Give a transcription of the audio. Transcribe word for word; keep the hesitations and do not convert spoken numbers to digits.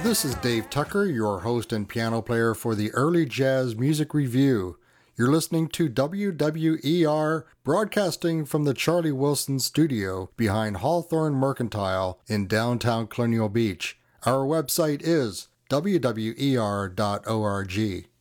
This is Dave Tucker, your host and piano player for the Early Jazz Music Review. You're listening to W W E R, broadcasting from the Charlie Wilson studio behind Hawthorne Mercantile in downtown Colonial Beach. Our website is w w e r dot org.